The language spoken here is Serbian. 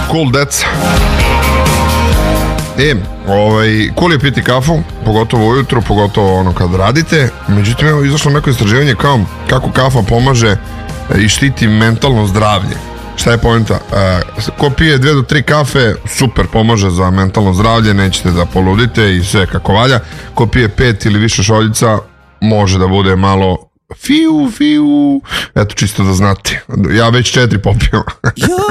Cool deca. Cool je piti kafu, pogotovo ujutru, pogotovo ono kad radite. Međutim, evo izašlo neko istraživanje kao kako kafa pomaže i štiti mentalno zdravlje. Šta je poenta? Ko pije 2 do 3 kafe, super, pomaže za mentalno zdravlje, nećete da poludite i sve kako valja. Ko pije 5 ili više šoljica, može da bude malo fiu. Eto, čisto da znate. Ja već 4 popijam.